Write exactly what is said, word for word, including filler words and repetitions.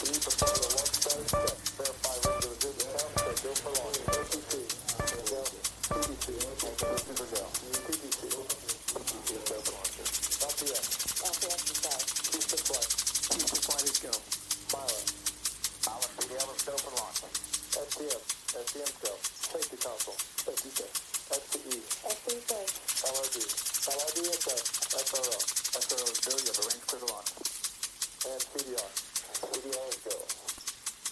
S R O. S R O is Bill, you have a range clear to launch. And C D R.